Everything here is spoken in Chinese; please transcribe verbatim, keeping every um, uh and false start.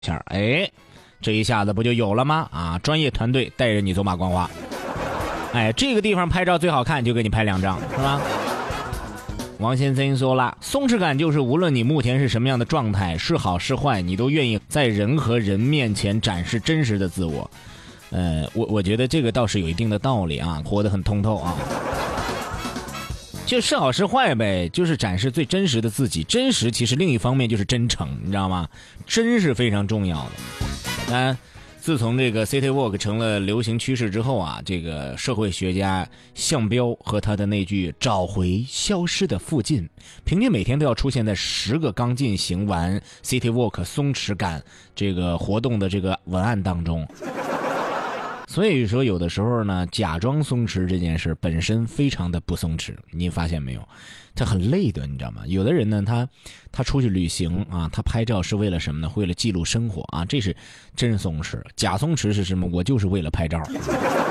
下，哎，这一下子不就有了吗？啊，专业团队带着你走马观花。哎，这个地方拍照最好看，就给你拍两张，是吧？王先生说了，松弛感就是无论你目前是什么样的状态，是好是坏，你都愿意在人和人面前展示真实的自我。呃，我我觉得这个倒是有一定的道理啊，活得很通透啊。就是好是坏呗，就是展示最真实的自己。真实其实另一方面就是真诚，你知道吗？真是非常重要的。当然，自从这个 City Walk 成了流行趋势之后啊，这个社会学家项彪和他的那句找回消失的附近，平均每天都要出现在十个刚进行完 City Walk 松弛感这个活动的这个文案当中。所以说有的时候呢，假装松弛这件事本身非常的不松弛，你发现没有？他很累的，你知道吗？有的人呢，他他出去旅行啊，他拍照是为了什么呢？为了记录生活啊，这是真松弛。假松弛是什么？我就是为了拍照。